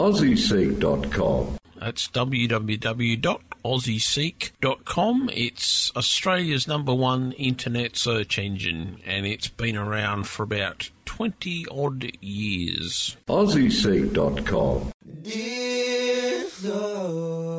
AussieSeek.com. That's www.aussieseek.com. It's Australia's #1 internet search engine, and it's been around for about 20-odd years. AussieSeek.com. Dear Lord.